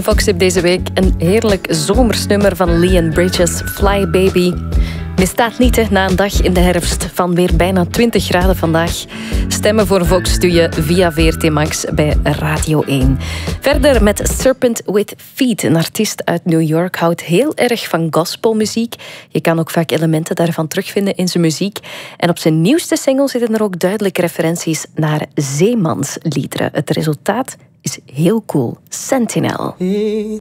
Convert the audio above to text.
Fox heeft deze week een heerlijk zomersnummer van Leon Bridges, Fly Baby. Misstaat niet, hè, na een dag in de herfst van weer bijna 20 graden vandaag. Stemmen voor Vox doe je via VRT Max bij Radio 1. Verder met Serpent with Feet. Een artiest uit New York houdt heel erg van gospelmuziek. Je kan ook vaak elementen daarvan terugvinden in zijn muziek. En op zijn nieuwste single zitten er ook duidelijke referenties naar zeemansliederen. Het resultaat is heel cool. Sentinel.